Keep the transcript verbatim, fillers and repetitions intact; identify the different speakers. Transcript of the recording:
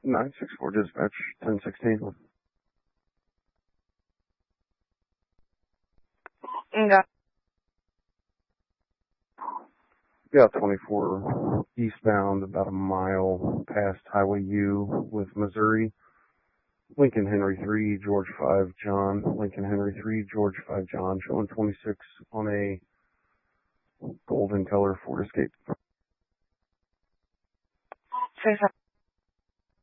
Speaker 1: nine six four dispatch, ten sixteen.
Speaker 2: Okay.
Speaker 1: Yeah, twenty-four eastbound, about a mile past Highway U with Missouri. Lincoln Henry three, George five, John. Lincoln Henry three, George five, John. Showing twenty-six on a golden color Ford Escape.
Speaker 2: Say something.